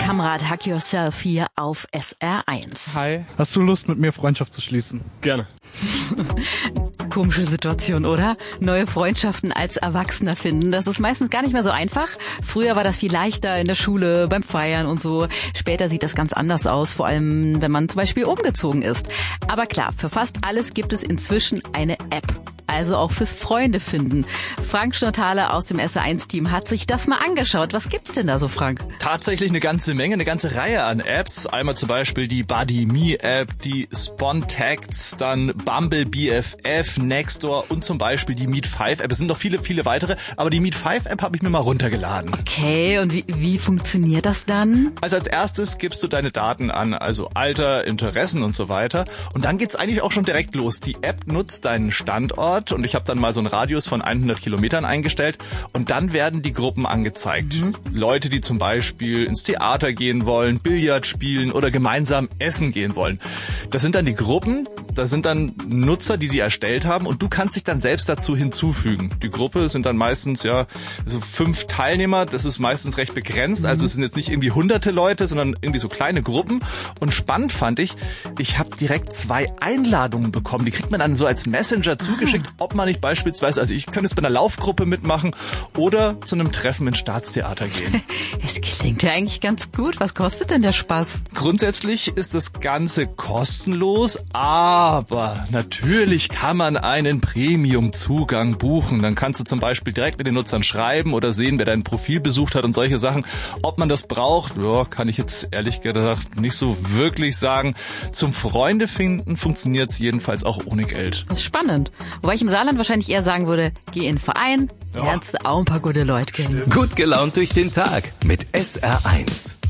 Kamrat, Hug Yourself hier auf SR1. Hi, hast du Lust, mit mir Freundschaft zu schließen? Gerne. Komische Situation, oder? Neue Freundschaften als Erwachsener finden. Das ist meistens gar nicht mehr so einfach. Früher war das viel leichter in der Schule, beim Feiern und so. Später sieht das ganz anders aus, vor allem wenn man zum Beispiel umgezogen ist. Aber klar, für fast alles gibt es inzwischen eine App. Also auch fürs Freunde finden. Frank Schnottale aus dem SR1-Team hat sich das mal angeschaut. Was gibt's denn da so, Frank? Tatsächlich eine ganze Menge, eine ganze Reihe an Apps. Einmal zum Beispiel die Buddy.me-App, die Spontax, dann Bumble BFF, Nextdoor und zum Beispiel die Meet5-App. Es sind noch viele, viele weitere, aber die Meet5-App habe ich mir mal runtergeladen. Okay, und wie funktioniert das dann? Also als erstes gibst du deine Daten an, also Alter, Interessen und so weiter. Und dann geht's eigentlich auch schon direkt los. Die App nutzt deinen Standort und ich habe dann mal so einen Radius von 100 Kilometern eingestellt und dann werden die Gruppen angezeigt. Leute, die zum Beispiel ins Theater gehen wollen, Billard spielen oder gemeinsam essen gehen wollen. Das sind dann die Gruppen, da sind dann Nutzer, die erstellt haben und du kannst dich dann selbst dazu hinzufügen. Die Gruppe sind dann meistens so 5 Teilnehmer, das ist meistens recht begrenzt, also es sind jetzt nicht irgendwie hunderte Leute, sondern irgendwie so kleine Gruppen und spannend fand ich habe direkt 2 Einladungen bekommen, die kriegt man dann so als Messenger zugeschickt, ob man nicht beispielsweise, also ich könnte jetzt bei einer Laufgruppe mitmachen oder zu einem Treffen ins Staatstheater gehen. Es klingt ja eigentlich ganz gut. Was kostet denn der Spaß? Grundsätzlich ist das Ganze kostenlos, aber natürlich kann man einen Premium-Zugang buchen. Dann kannst du zum Beispiel direkt mit den Nutzern schreiben oder sehen, wer dein Profil besucht hat und solche Sachen. Ob man das braucht, kann ich jetzt ehrlich gesagt nicht so wirklich sagen. Zum Freunde finden funktioniert es jedenfalls auch ohne Geld. Das ist spannend. Wobei ich im Saarland wahrscheinlich eher sagen würde, geh in den Verein, lernst auch ein paar gute Leute kennen. Gut gelaunt durch den Tag mit SR1.